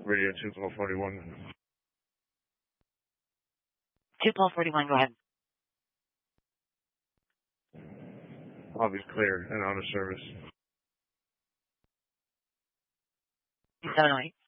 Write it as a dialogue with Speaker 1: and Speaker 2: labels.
Speaker 1: Radio 2-41.
Speaker 2: 2-41, go ahead.
Speaker 1: I'll be clear and out of service.
Speaker 2: 708.